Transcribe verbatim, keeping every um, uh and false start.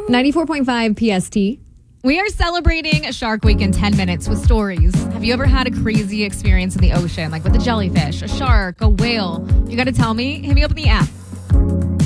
ninety-four point five P S T. We are celebrating Shark Week in ten minutes with stories. Have you ever had a crazy experience in the ocean, like with a jellyfish, a shark, a whale? You got to tell me. Hit me up in the app.